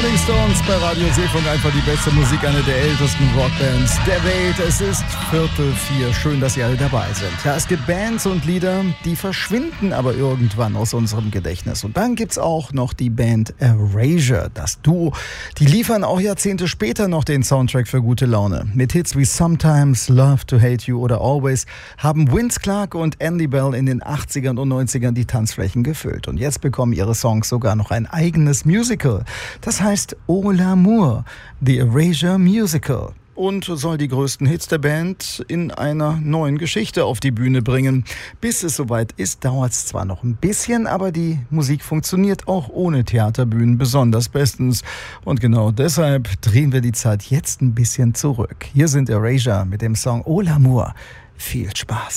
Rolling Stones bei Radio Seefunk, einfach die beste Musik, eine der ältesten Rockbands der Welt. Es ist 3:45. Schön, dass ihr alle dabei sind. Ja, es gibt Bands und Lieder, die verschwinden aber irgendwann aus unserem Gedächtnis. Und dann gibt's auch noch die Band Erasure, das Duo. Die liefern auch Jahrzehnte später noch den Soundtrack für gute Laune. Mit Hits wie Sometimes, Love to Hate You oder Always haben Vince Clarke und Andy Bell in den 80ern und 90ern die Tanzflächen gefüllt. Und jetzt bekommen ihre Songs sogar noch ein eigenes Musical. Das heißt Oh l'Amour, The Erasure Musical. Und soll die größten Hits der Band in einer neuen Geschichte auf die Bühne bringen. Bis es soweit ist, dauert es zwar noch ein bisschen, aber die Musik funktioniert auch ohne Theaterbühnen besonders bestens. Und genau deshalb drehen wir die Zeit jetzt ein bisschen zurück. Hier sind Erasure mit dem Song Oh l'Amour. Viel Spaß.